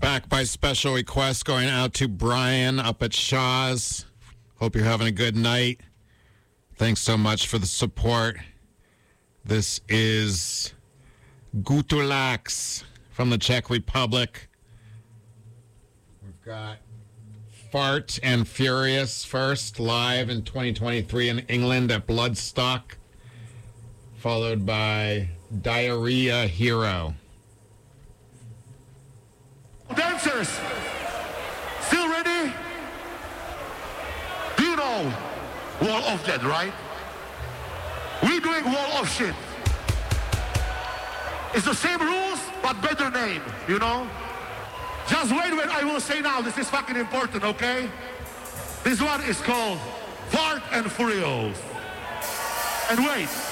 Back by special request going out to Brian up at Shaw's. Hope you're having a good night. Thanks so much for the support. This is Gutulax from the Czech Republic. We've got Fart and Furious first, live in 2023 in England at Bloodstock, followed by Diarrhea Hero. Dancers, still ready? Do you know Wall of Death, right? We're doing Wall of Shit. It's the same rules, but better name, you know? Just wait when I will say now. This is fucking important, okay? This one is called Fart and Furious. And wait.